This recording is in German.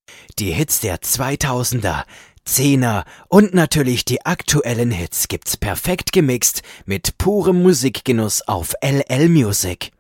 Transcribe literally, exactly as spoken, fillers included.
Die Hits der zweitausender, zehner und natürlich die aktuellen Hits gibt's perfekt gemixt mit purem Musikgenuss auf L L Music.